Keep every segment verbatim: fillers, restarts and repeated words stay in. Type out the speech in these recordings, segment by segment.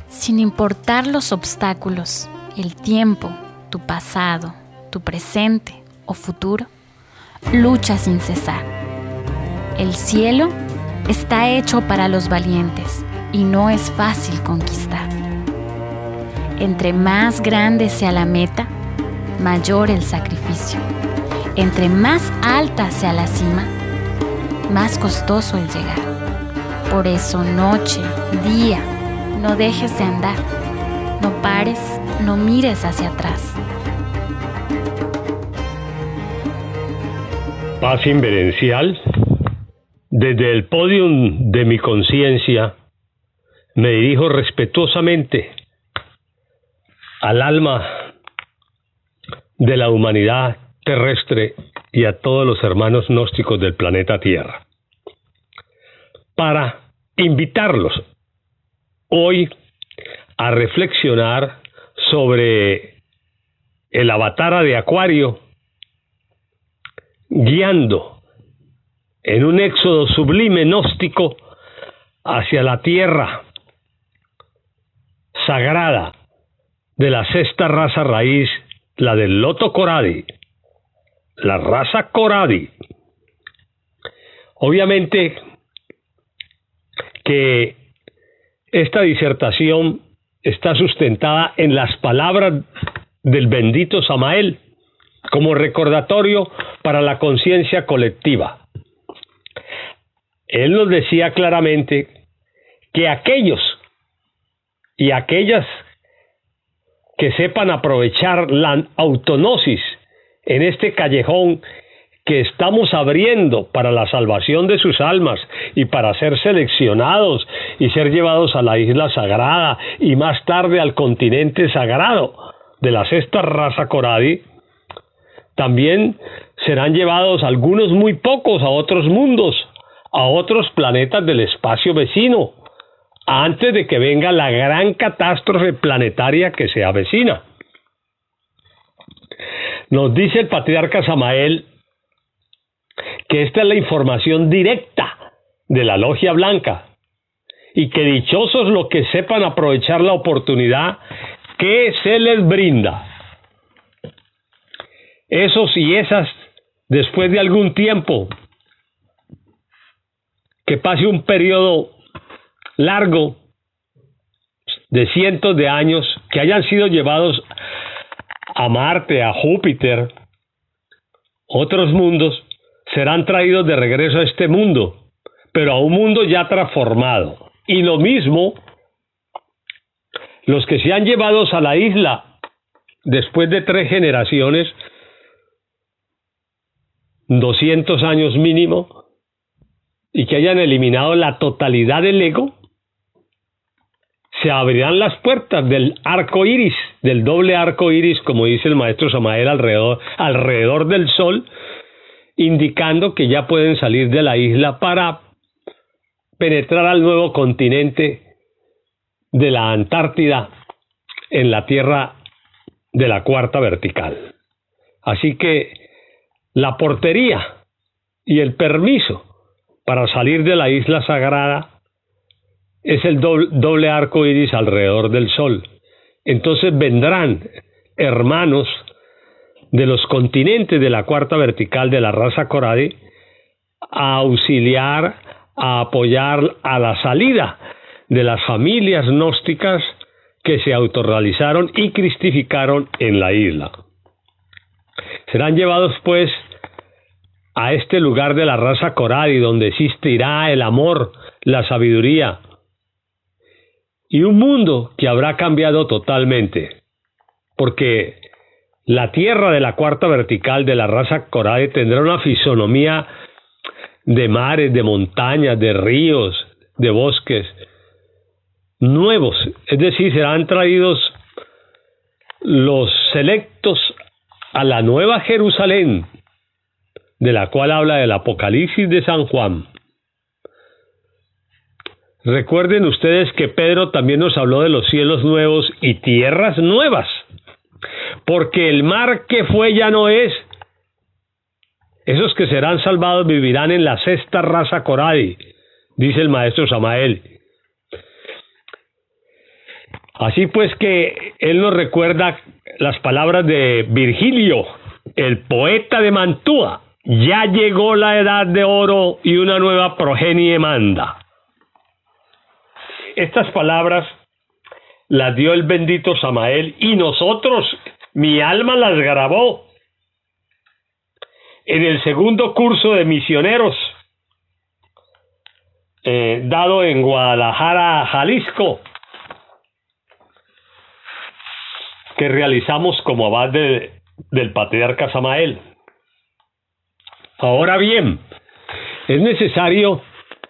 Sin importar los obstáculos, el tiempo, tu pasado, tu presente o futuro, lucha sin cesar. El cielo está hecho para los valientes y no es fácil conquistar. Entre más grande sea la meta, mayor el sacrificio. Entre más alta sea la cima, más costoso el llegar. Por eso noche, día, no dejes de andar. No pares, no mires hacia atrás. Paz inverencial. Desde el podium de mi conciencia me dirijo respetuosamente al alma de la humanidad terrestre y a todos los hermanos gnósticos del planeta Tierra, para invitarlos hoy a reflexionar sobre el avatar de Acuario, guiando en un éxodo sublime gnóstico hacia la tierra sagrada de la sexta raza raíz, la del Loto Coradi, la raza Coradi. Obviamente que esta disertación está sustentada en las palabras del bendito Samael como recordatorio para la conciencia colectiva. Él nos decía claramente que aquellos y aquellas que sepan aprovechar la autognosis en este callejón que estamos abriendo para la salvación de sus almas y para ser seleccionados y ser llevados a la isla sagrada y más tarde al continente sagrado de la sexta raza Coradi, también serán llevados algunos muy pocos a otros mundos, a otros planetas del espacio vecino, antes de que venga la gran catástrofe planetaria que se avecina. Nos dice el patriarca Samael que esta es la información directa de la Logia Blanca y que dichosos los que sepan aprovechar la oportunidad que se les brinda. Esos y esas, después de algún tiempo, que pase un periodo largo de cientos de años, que hayan sido llevados a Marte, a Júpiter, otros mundos, serán traídos de regreso a este mundo, pero a un mundo ya transformado. Y lo mismo, los que sean llevados a la isla después de tres generaciones, doscientos años mínimo, y que hayan eliminado la totalidad del ego, se abrirán las puertas del arco iris, del doble arco iris, como dice el maestro Samael, alrededor, alrededor del sol, indicando que ya pueden salir de la isla para penetrar al nuevo continente de la Antártida en la tierra de la cuarta vertical. Así que la portería y el permiso para salir de la isla sagrada es el doble, doble arco iris alrededor del sol. Entonces vendrán hermanos de los continentes de la cuarta vertical de la raza Coradi a auxiliar, a apoyar a la salida de las familias gnósticas que se autorrealizaron y cristificaron en la isla. Serán llevados pues a este lugar de la raza Coradi, donde existirá el amor, la sabiduría y un mundo que habrá cambiado totalmente, porque la tierra de la cuarta vertical de la raza Coradi tendrá una fisonomía de mares, de montañas, de ríos, de bosques nuevos, es decir, serán traídos los selectos a la nueva Jerusalén, de la cual habla el Apocalipsis de San Juan. Recuerden ustedes que Pedro también nos habló de los cielos nuevos y tierras nuevas, porque el mar que fue ya no es. Esos que serán salvados vivirán en la sexta raza Coradi, dice el maestro Samael. Así pues que él nos recuerda las palabras de Virgilio, el poeta de Mantua: ya llegó la edad de oro y una nueva progenie manda. Estas palabras las dio el bendito Samael y nosotros, mi alma las grabó en el segundo curso de misioneros eh, dado en Guadalajara, Jalisco, que realizamos como abad de, del patriarca Samael. Ahora bien, es necesario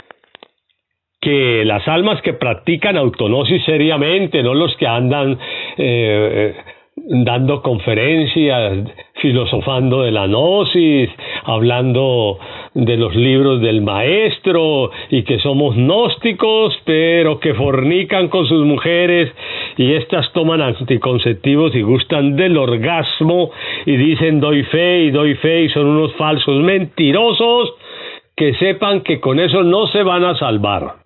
que las almas que practican autognosis seriamente, no los que andan eh, dando conferencias, filosofando de la gnosis, hablando de los libros del maestro y que somos gnósticos, pero que fornican con sus mujeres y estas toman anticonceptivos y gustan del orgasmo y dicen doy fe y doy fe y son unos falsos mentirosos, que sepan que con eso no se van a salvar.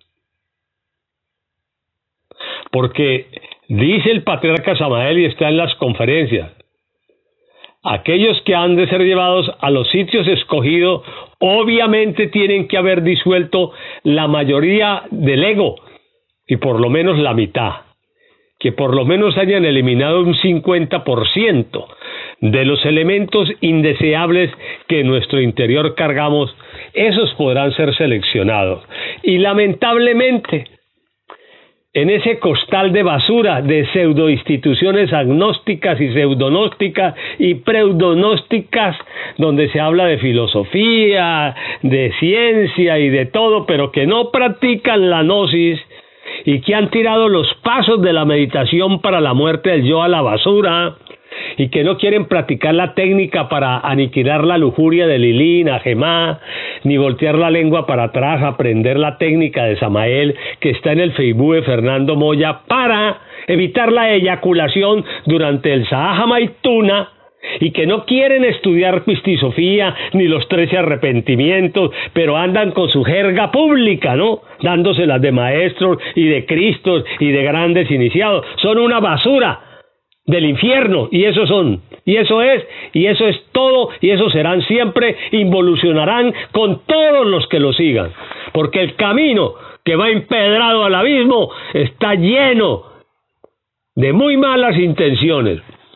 Porque dice el patriarca Samael y está en las conferencias: aquellos que han de ser llevados a los sitios escogidos obviamente tienen que haber disuelto la mayoría del ego y por lo menos la mitad, que por lo menos hayan eliminado un cincuenta por ciento de los elementos indeseables que en nuestro interior cargamos. Esos podrán ser seleccionados y lamentablemente en ese costal de basura de pseudoinstituciones agnósticas y pseudognósticas y pseudognósticas, donde se habla de filosofía, de ciencia y de todo, pero que no practican la gnosis y que han tirado los pasos de la meditación para la muerte del yo a la basura y que no quieren practicar la técnica para aniquilar la lujuria de Lilí, Najemá, ni voltear la lengua para atrás, aprender la técnica de Samael que está en el Facebook de Fernando Moya para evitar la eyaculación durante el Sahaja Maituna, y que no quieren estudiar pistisofía ni los trece arrepentimientos, pero andan con su jerga pública, ¿no? Dándoselas de maestros y de cristos y de grandes iniciados. Son una basura del infierno, y eso son, y eso es, y eso es todo, y eso serán siempre, involucionarán con todos los que lo sigan, porque el camino que va empedrado al abismo está lleno de muy malas intenciones.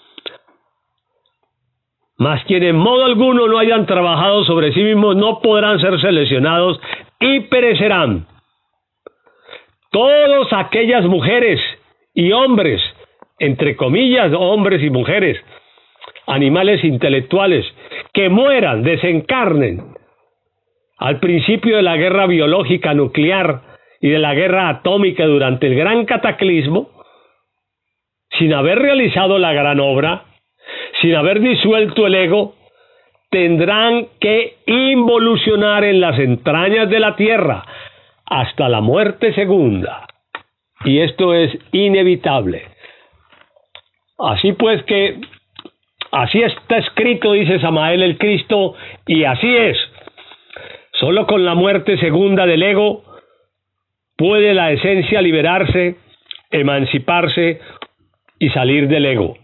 Mas quienes en modo alguno no hayan trabajado sobre sí mismos no podrán ser seleccionados y perecerán. Todas aquellas mujeres y hombres, entre comillas, hombres y mujeres, animales intelectuales, que mueran, desencarnen al principio de la guerra biológica nuclear y de la guerra atómica durante el gran cataclismo, sin haber realizado la gran obra, sin haber disuelto el ego, tendrán que involucionar en las entrañas de la tierra hasta la muerte segunda. Y esto es inevitable. Así pues que, así está escrito, dice Samael el Cristo, y así es. Solo con la muerte segunda del ego puede la esencia liberarse, emanciparse y salir del ego.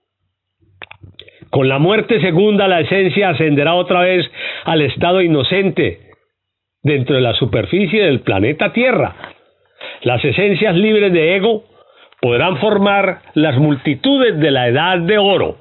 Con la muerte segunda la esencia ascenderá otra vez al estado inocente dentro de la superficie del planeta Tierra. Las esencias libres de ego podrán formar las multitudes de la edad de oro.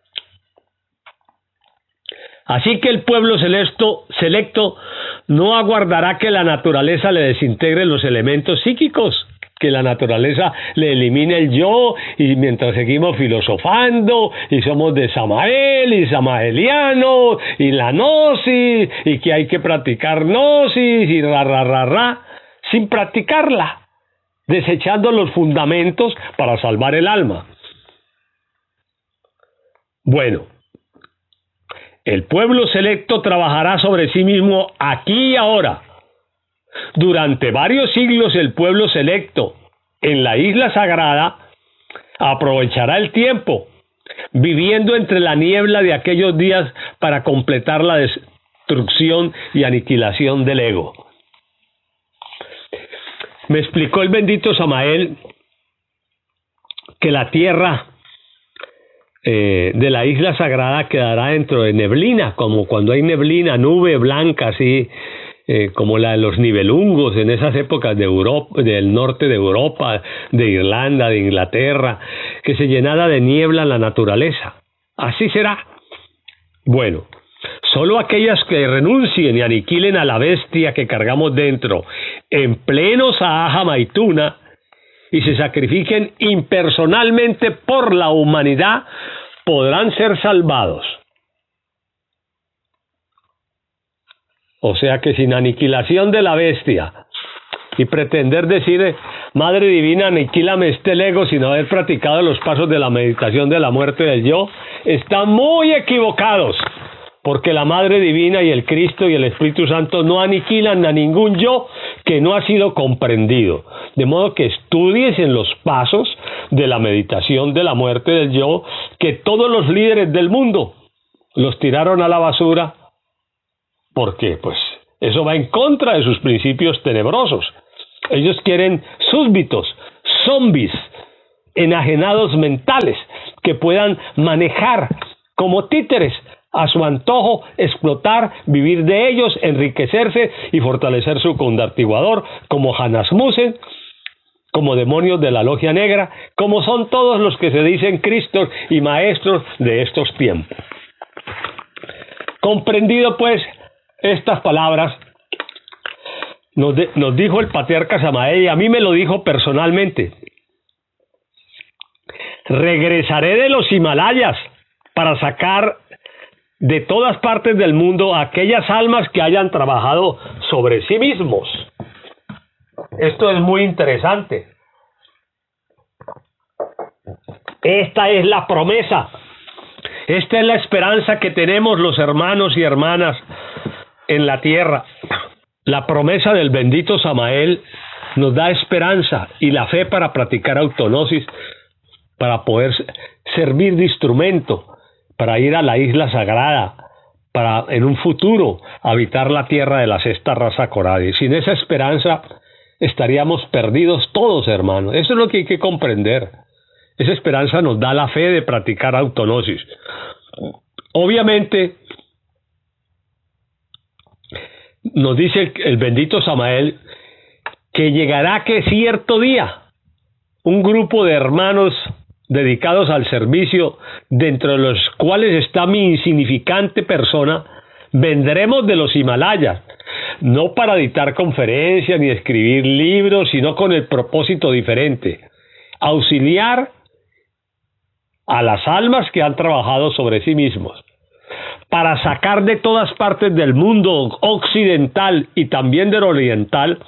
Así que el pueblo selecto, selecto no aguardará que la naturaleza le desintegre los elementos psíquicos, que la naturaleza le elimine el yo, y mientras seguimos filosofando y somos de Samael y samaelianos y la gnosis y que hay que practicar gnosis y ra ra ra ra sin practicarla, desechando los fundamentos para salvar el alma. Bueno, el pueblo selecto trabajará sobre sí mismo aquí y ahora. Durante varios siglos el pueblo selecto en la isla sagrada aprovechará el tiempo, viviendo entre la niebla de aquellos días para completar la destrucción y aniquilación del ego. Me explicó el bendito Samael que la tierra eh, de la isla sagrada quedará dentro de neblina, como cuando hay neblina, nube blanca, así eh, como la de los nivelungos en esas épocas de Europa, del norte de Europa, de Irlanda, de Inglaterra, que se llenara de niebla la naturaleza. Así será. Bueno, solo aquellas que renuncien y aniquilen a la bestia que cargamos dentro en pleno Sahaja Maituna y se sacrifiquen impersonalmente por la humanidad podrán ser salvados. O sea que sin aniquilación de la bestia y pretender decir, Madre Divina, aniquílame este ego sin haber practicado los pasos de la meditación de la muerte del yo, están muy equivocados, porque la Madre Divina y el Cristo y el Espíritu Santo no aniquilan a ningún yo que no ha sido comprendido. De modo que estudies en los pasos de la meditación de la muerte del yo, que todos los líderes del mundo los tiraron a la basura, porque pues eso va en contra de sus principios tenebrosos. Ellos quieren súbditos, zombies, enajenados mentales, que puedan manejar como títeres a su antojo, explotar, vivir de ellos, enriquecerse y fortalecer su condartiguador, como Hanasmussen, como demonios de la logia negra, como son todos los que se dicen Cristos y maestros de estos tiempos. Comprendido pues estas palabras, nos, de, nos dijo el patriarca Samael, y a mí me lo dijo personalmente: regresaré de los Himalayas para sacar de todas partes del mundo a aquellas almas que hayan trabajado sobre sí mismos. Esto es muy interesante. Esta es la promesa, esta es la esperanza que tenemos los hermanos y hermanas en la tierra. La promesa del bendito Samael nos da esperanza y la fe para practicar autognosis, para poder servir de instrumento, para ir a la isla sagrada, para en un futuro habitar la tierra de la sexta raza Coradi. Sin esa esperanza estaríamos perdidos todos, hermanos. Eso es lo que hay que comprender. Esa esperanza nos da la fe de practicar autognosis. Obviamente, nos dice el, el bendito Samael que llegará que cierto día un grupo de hermanos dedicados al servicio, dentro de los cuales está mi insignificante persona, vendremos de los Himalayas, no para dictar conferencias ni escribir libros, sino con el propósito diferente: auxiliar a las almas que han trabajado sobre sí mismos, para sacar de todas partes del mundo occidental y también del oriental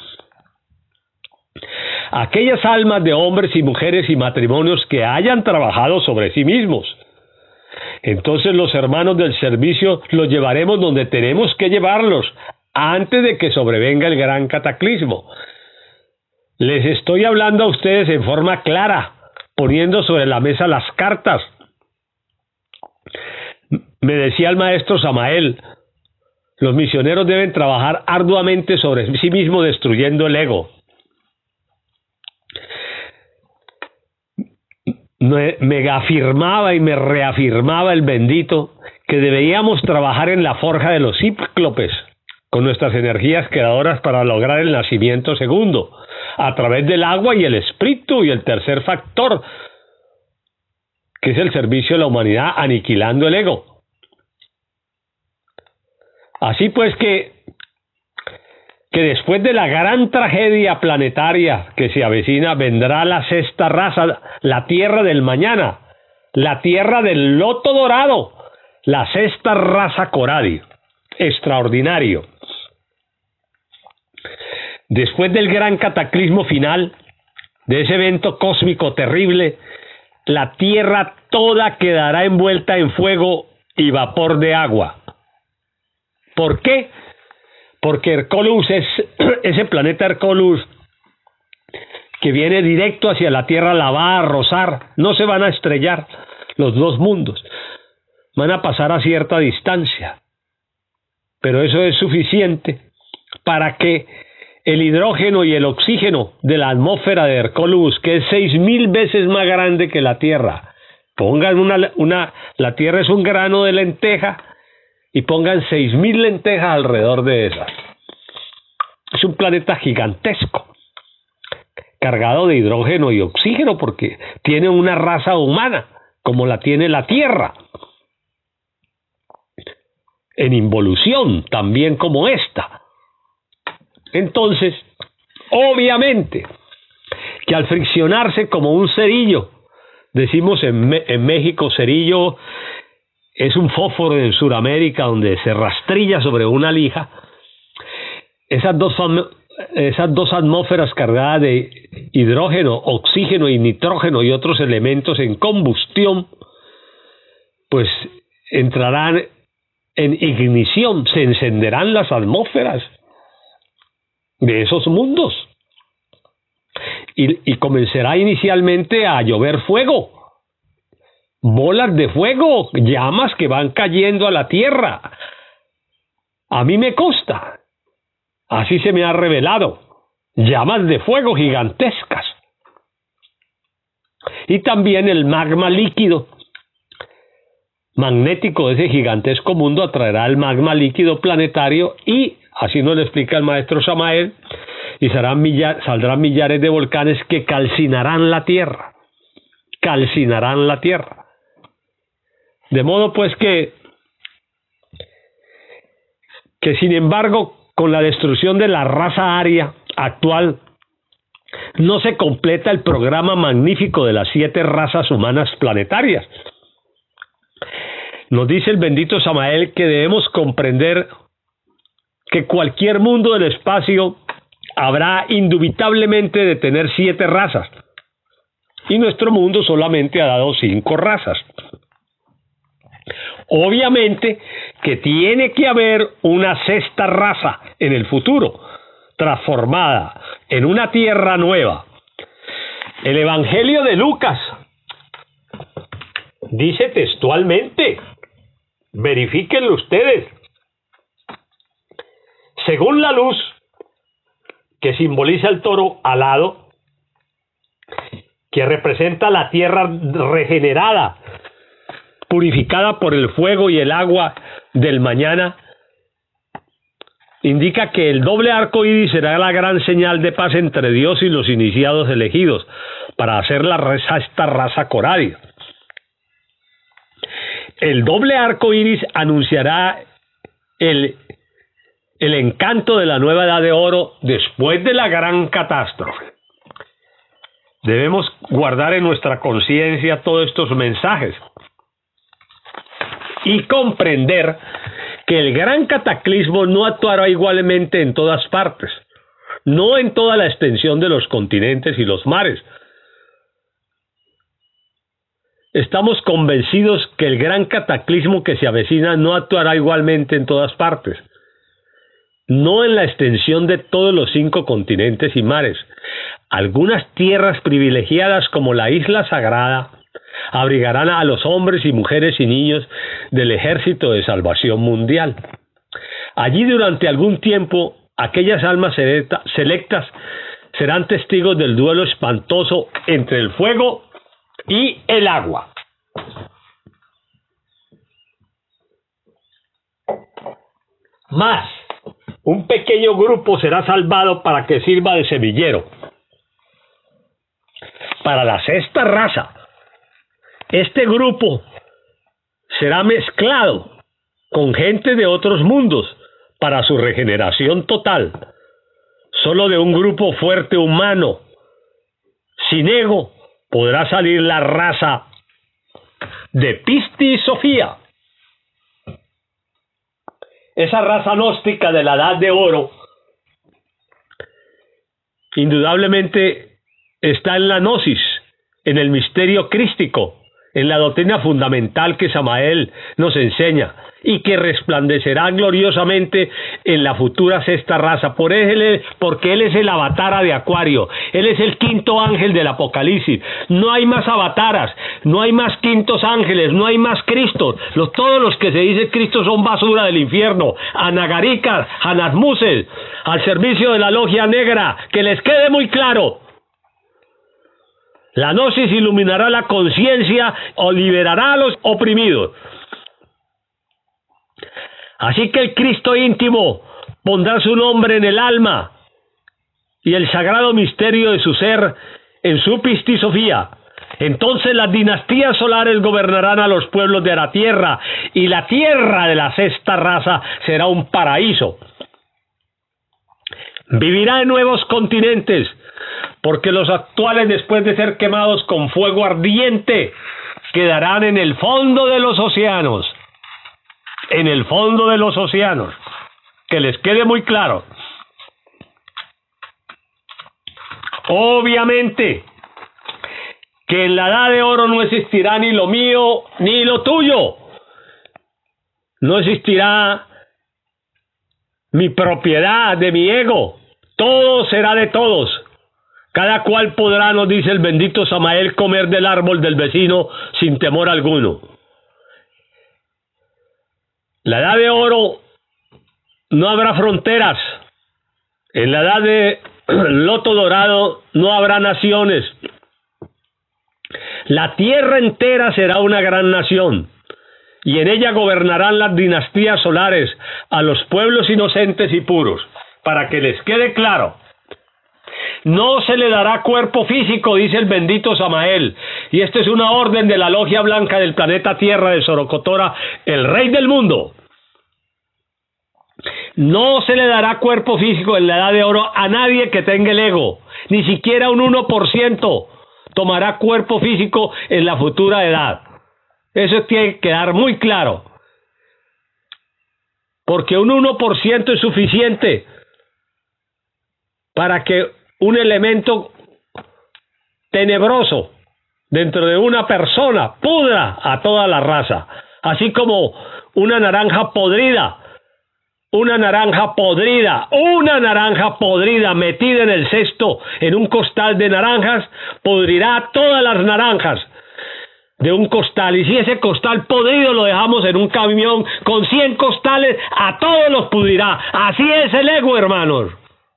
aquellas almas de hombres y mujeres y matrimonios que hayan trabajado sobre sí mismos. Entonces los hermanos del servicio los llevaremos donde tenemos que llevarlos antes de que sobrevenga el gran cataclismo. Les estoy hablando a ustedes en forma clara, poniendo sobre la mesa las cartas. Me decía el maestro Samael, los misioneros deben trabajar arduamente sobre sí mismos, destruyendo el ego. Me afirmaba y me reafirmaba el bendito que deberíamos trabajar en la forja de los cíclopes con nuestras energías creadoras para lograr el nacimiento segundo, a través del agua y el espíritu, y el tercer factor, que es el servicio a la humanidad, aniquilando el ego. Así pues que, que después de la gran tragedia planetaria que se avecina, vendrá la sexta raza, la tierra del mañana, la tierra del loto dorado, la sexta raza Coradi, extraordinario. Después del gran cataclismo final, de ese evento cósmico terrible, la tierra toda quedará envuelta en fuego y vapor de agua. ¿Por qué? Porque Hercólus es ese planeta Hercólus que viene directo hacia la Tierra, la va a rozar, no se van a estrellar los dos mundos, van a pasar a cierta distancia, pero eso es suficiente para que el hidrógeno y el oxígeno de la atmósfera de Hercólubus, que es seis mil veces más grande que la Tierra. Pongan una, una, la Tierra es un grano de lenteja y pongan seis mil lentejas alrededor de esas. Es un planeta gigantesco, cargado de hidrógeno y oxígeno, porque tiene una raza humana, como la tiene la Tierra, en involución, también como esta. Entonces, obviamente, que al friccionarse como un cerillo, decimos en, en México, cerillo es un fósforo en Sudamérica donde se rastrilla sobre una lija, esas dos, esas dos atmósferas cargadas de hidrógeno, oxígeno y nitrógeno y otros elementos en combustión, pues entrarán en ignición, se encenderán las atmósferas de esos mundos y, y comenzará inicialmente a llover fuego, bolas de fuego, llamas que van cayendo a la tierra. A mí me consta, así se me ha revelado, llamas de fuego gigantescas. Y también el magma líquido magnético de ese gigantesco mundo atraerá el magma líquido planetario y, así nos lo explica el maestro Samael, y serán millar, saldrán millares de volcanes que calcinarán la Tierra, calcinarán la Tierra. De modo pues que, que sin embargo, con la destrucción de la raza aria actual, no se completa el programa magnífico de las siete razas humanas planetarias. Nos dice el bendito Samael que debemos comprender que cualquier mundo del espacio habrá indubitablemente de tener siete razas, y nuestro mundo solamente ha dado cinco razas. Obviamente que tiene que haber una sexta raza en el futuro, transformada en una tierra nueva. El Evangelio de Lucas dice textualmente, verifíquenlo ustedes, según la luz que simboliza el toro alado, que representa la tierra regenerada, purificada por el fuego y el agua del mañana, indica que el doble arco iris será la gran señal de paz entre Dios y los iniciados elegidos para hacer la raza, esta raza coradia. El doble arco iris anunciará el, el encanto de la nueva edad de oro después de la gran catástrofe. Debemos guardar en nuestra conciencia todos estos mensajes y comprender que el gran cataclismo no actuará igualmente en todas partes, no en toda la extensión de los continentes y los mares. Estamos convencidos que el gran cataclismo que se avecina no actuará igualmente en todas partes, no en la extensión de todos los cinco continentes y mares. Algunas tierras privilegiadas como la Isla Sagrada abrigarán a los hombres y mujeres y niños del Ejército de Salvación Mundial. Allí durante algún tiempo aquellas almas selectas serán testigos del duelo espantoso entre el fuego y el agua. Más, un pequeño grupo será salvado para que sirva de semillero para la sexta raza. Este grupo será mezclado con gente de otros mundos para su regeneración total. Solo de un grupo fuerte humano, sin ego, podrá salir la raza de Pisti y Sofía. Esa raza gnóstica de la Edad de Oro indudablemente está en la gnosis, en el misterio crístico, en la doctrina fundamental que Samael nos enseña y que resplandecerá gloriosamente en la futura sexta raza, por él, porque él es el avatara de Acuario, él es el quinto ángel del Apocalipsis. No hay más avataras, no hay más quintos ángeles, no hay más Cristos. Los, todos los que se dice Cristo son basura del infierno, anagaricas, anasmuses, al servicio de la logia negra, que les quede muy claro. La gnosis iluminará la conciencia o liberará a los oprimidos. Así que el Cristo íntimo pondrá su nombre en el alma y el sagrado misterio de su ser en su pistisofía. Entonces las dinastías solares gobernarán a los pueblos de la tierra y la tierra de la sexta raza será un paraíso. Vivirá en nuevos continentes, porque los actuales, después de ser quemados con fuego ardiente, quedarán en el fondo de los océanos. En el fondo de los océanos. Que les quede muy claro. Obviamente que en la edad de oro no existirá ni lo mío ni lo tuyo. No existirá mi propiedad de mi ego. Todo será de todos. Cada cual podrá, nos dice el bendito Samael, comer del árbol del vecino sin temor alguno. La edad de oro no habrá fronteras. En la edad de loto dorado no habrá naciones. La tierra entera será una gran nación, y en ella gobernarán las dinastías solares a los pueblos inocentes y puros. Para que les quede claro, no se le dará cuerpo físico, dice el bendito Samael, y esta es una orden de la logia blanca del planeta Tierra de Sorocotora, el rey del mundo. No se le dará cuerpo físico en la edad de oro a nadie que tenga el ego, ni siquiera un uno por ciento tomará cuerpo físico en la futura edad. Eso tiene que quedar muy claro, porque un uno por ciento es suficiente para que un elemento tenebroso dentro de una persona pudra a toda la raza, así como una naranja podrida, una naranja podrida, una naranja podrida metida en el cesto, en un costal de naranjas, pudrirá todas las naranjas de un costal, y si ese costal podrido lo dejamos en un camión con cien costales, a todos los pudrirá. Así es el ego, hermanos.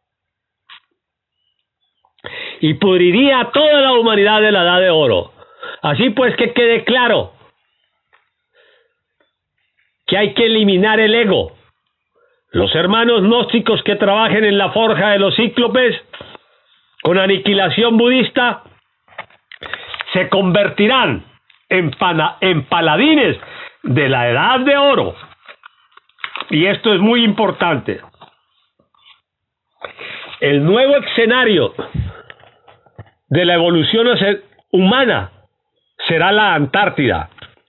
Y pudriría a toda la humanidad de la edad de oro. Así pues, que quede claro que hay que eliminar el ego. Los hermanos gnósticos que trabajen en la forja de los cíclopes con aniquilación budista se convertirán en, pana, en paladines de la edad de oro. Y esto es muy importante. El nuevo escenario de la evolución humana será la Antártida,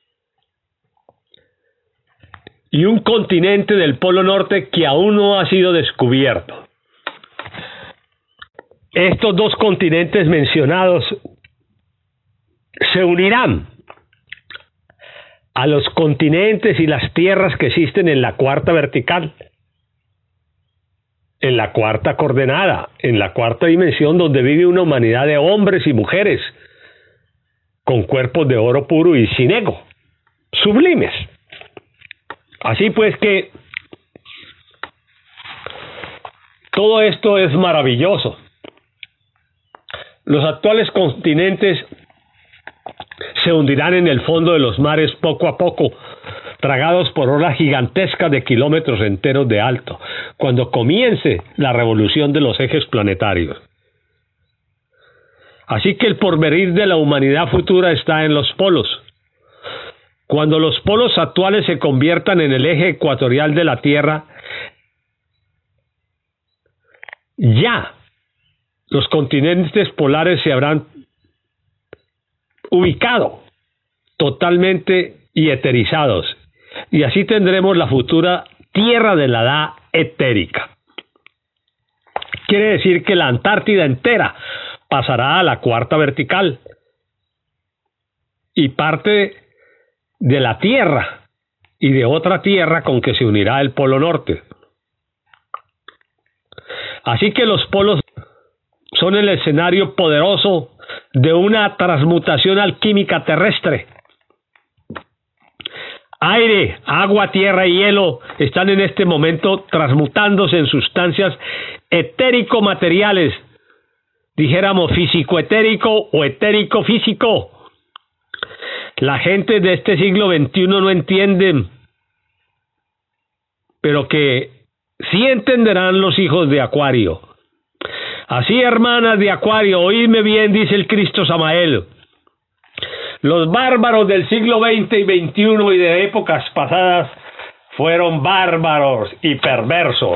y un continente del Polo Norte que aún no ha sido descubierto. Estos dos continentes mencionados se unirán a los continentes y las tierras que existen en la cuarta vertical, en la cuarta coordenada, en la cuarta dimensión, donde vive una humanidad de hombres y mujeres con cuerpos de oro puro y sin ego, sublimes. Así pues que todo esto es maravilloso. Los actuales continentes se hundirán en el fondo de los mares poco a poco, tragados por olas gigantescas de kilómetros enteros de alto, cuando comience la revolución de los ejes planetarios. Así que el porvenir de la humanidad futura está en los polos. Cuando los polos actuales se conviertan en el eje ecuatorial de la Tierra, ya los continentes polares se habrán ubicado totalmente y eterizados, y así tendremos la futura Tierra de la Edad etérica. Quiere decir que la Antártida entera pasará a la cuarta vertical, y parte de la Tierra y de otra tierra con que se unirá el Polo Norte. Así que los polos son el escenario poderoso de una transmutación alquímica terrestre. Aire, agua, tierra y hielo están en este momento transmutándose en sustancias etérico-materiales, dijéramos físico-etérico o etérico-físico. La gente de este siglo veintiuno no entiende, pero que sí entenderán los hijos de Acuario. Así, hermanas de Acuario, oídme bien, dice el Cristo Samael. Los bárbaros del siglo veinte y veintiuno y de épocas pasadas fueron bárbaros y perversos.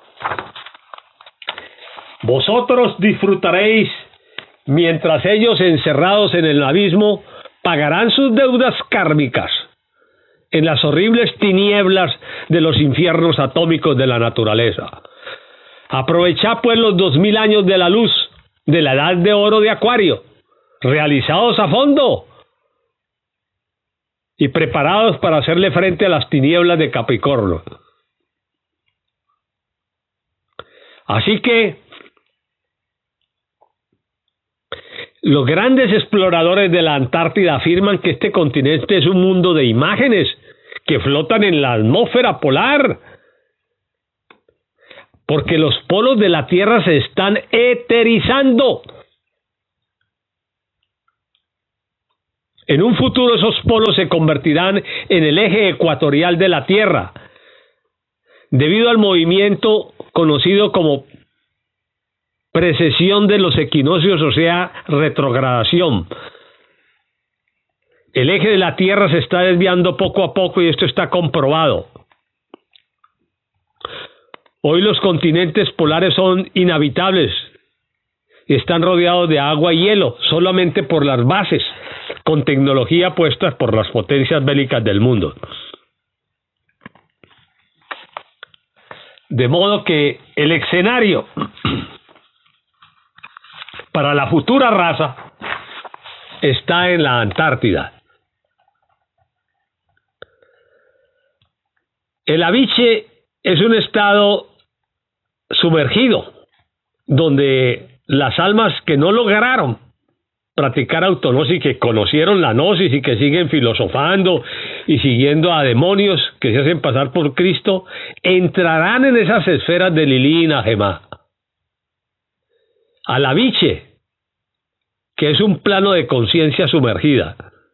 Vosotros disfrutaréis mientras ellos, encerrados en el abismo, pagarán sus deudas kármicas en las horribles tinieblas de los infiernos atómicos de la naturaleza. Aprovechad pues los dos mil años de la luz de la edad de oro de Acuario, realizados a fondo y preparados para hacerle frente a las tinieblas de Capricornio. Así que los grandes exploradores de la Antártida afirman que este continente es un mundo de imágenes que flotan en la atmósfera polar, porque los polos de la Tierra se están eterizando. En un futuro esos polos se convertirán en el eje ecuatorial de la Tierra, debido al movimiento conocido como precesión de los equinoccios, o sea, retrogradación. El eje de la Tierra se está desviando poco a poco y esto está comprobado. Hoy los continentes polares son inhabitables y están rodeados de agua y hielo, solamente por las bases, con tecnología puestas por las potencias bélicas del mundo. De modo que el escenario para la futura raza está en la Antártida. El Aviche es un estado sumergido, donde las almas que no lograron practicar autognosis, que conocieron la gnosis y que siguen filosofando y siguiendo a demonios que se hacen pasar por Cristo, entrarán en esas esferas de Lilí y Najemá. Al Aviche, que es un plano de conciencia sumergida.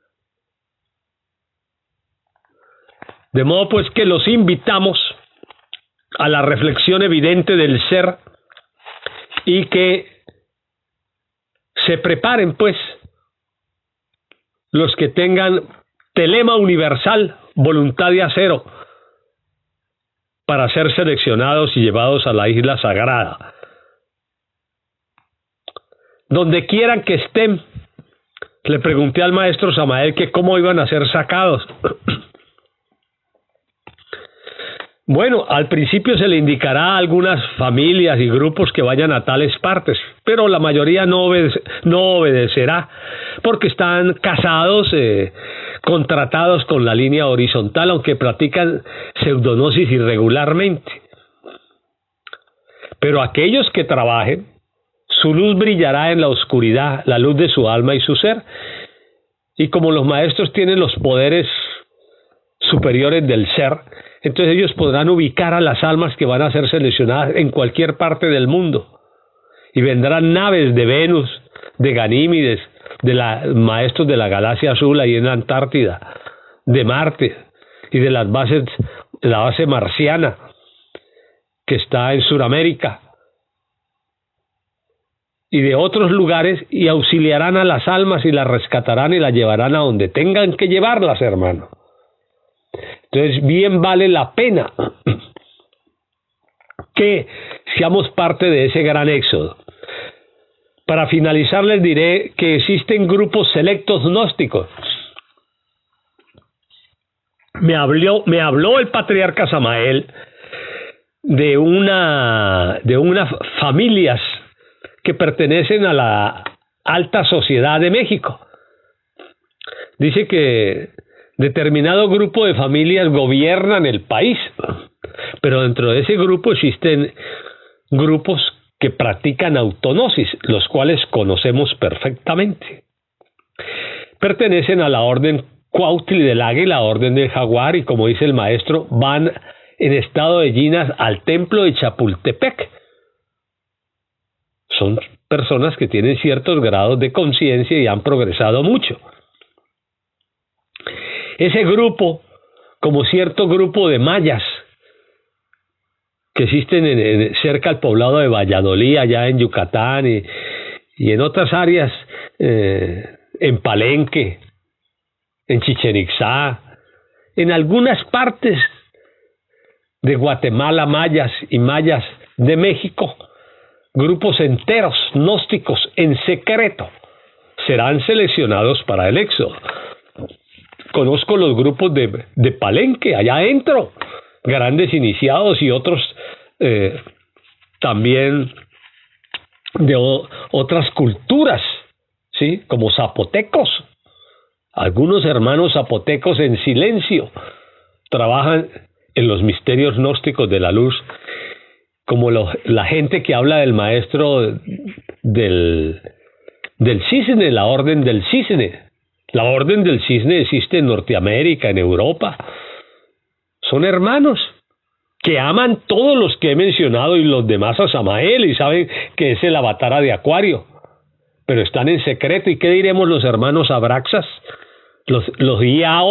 De modo pues que los invitamos a la reflexión evidente del ser y que se preparen pues los que tengan telema universal, voluntad de acero, para ser seleccionados y llevados a la isla sagrada. Donde quieran que estén, le pregunté al maestro Samael que cómo iban a ser sacados. Bueno, al principio se le indicará a algunas familias y grupos que vayan a tales partes, pero la mayoría no, obede- no obedecerá, porque están casados, eh, contratados con la línea horizontal, aunque practican pseudognosis irregularmente. Pero aquellos que trabajen, su luz brillará en la oscuridad, la luz de su alma y su ser. Y como los maestros tienen los poderes superiores del ser, entonces ellos podrán ubicar a las almas que van a ser seleccionadas en cualquier parte del mundo. Y vendrán naves de Venus, de Ganímedes, de los maestros de la galaxia azul ahí en la Antártida, de Marte y de las bases, de la base marciana que está en Sudamérica y de otros lugares, y auxiliarán a las almas y las rescatarán y las llevarán a donde tengan que llevarlas, hermano. Entonces bien vale la pena que seamos parte de ese gran éxodo. Para finalizar les diré que existen grupos selectos gnósticos. Me habló, me habló el patriarca Samael de una de unas familias que pertenecen a la alta sociedad de México, dice que determinado grupo de familias gobiernan el país, pero dentro de ese grupo existen grupos que practican autognosis, los cuales conocemos perfectamente. Pertenecen a la orden Cuautli del Águila, orden del Jaguar, y como dice el maestro, van en estado de yinas al templo de Chapultepec. Son personas que tienen ciertos grados de conciencia y han progresado mucho. Ese grupo, como cierto grupo de mayas que existen en, en, cerca al poblado de Valladolid, allá en Yucatán, y, y en otras áreas, eh, en Palenque, en Chichén Itzá, en algunas partes de Guatemala, mayas y mayas de México, grupos enteros gnósticos en secreto serán seleccionados para el éxodo. Conozco los grupos de, de Palenque, allá adentro, grandes iniciados y otros eh, también de o, otras culturas, ¿sí? Como zapotecos. Algunos hermanos zapotecos en silencio trabajan en los misterios gnósticos de la luz, como lo, la gente que habla del maestro del, del cisne, la orden del cisne. La orden del cisne existe en Norteamérica, en Europa. Son hermanos que aman todos los que he mencionado y los demás a Samael y saben que es el avatar de Acuario, pero están en secreto. ¿Y qué diremos los hermanos Abraxas? Los, los Iao